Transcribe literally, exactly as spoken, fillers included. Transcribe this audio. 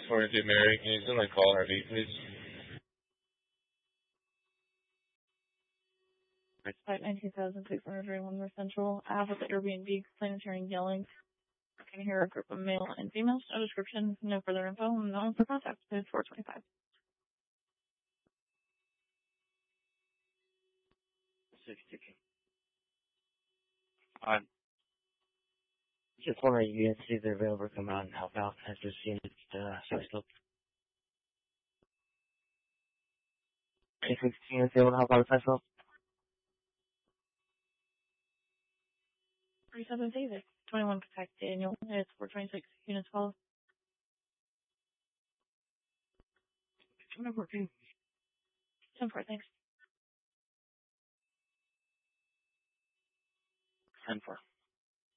forty-two Mary. Can you send my call R V, please? Five nineteen thousand six hundred thirty-one North Central. I have with the Airbnb complainant hearing yelling. I can hear a group of male and females. No description, no further info, no for contact. It's four twenty-five. sixty. Uh, just wondering if you guys see if they're available to come out and help out after seeing it, uh, so If you guys able to help out with that, so. thirty-seven David. twenty-one Protect Daniel. It's four twenty-six units call. I'm not working. ten four, thanks. ten four.